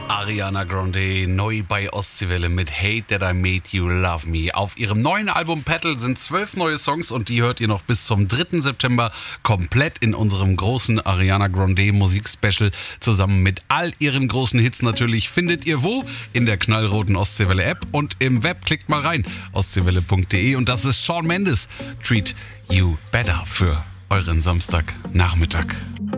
Ariana Grande neu bei Ostseewelle mit Hate That I Made You Love Me. Auf ihrem neuen Album Petal sind 12 neue Songs und die hört ihr noch bis zum 3. September komplett in unserem großen Ariana Grande Musikspecial zusammen mit all ihren großen Hits natürlich. Findet ihr wo? In der knallroten Ostseewelle App und im Web. Klickt mal rein, ostseewelle.de, und das ist Shawn Mendes, Treat You Better für euren Samstagnachmittag.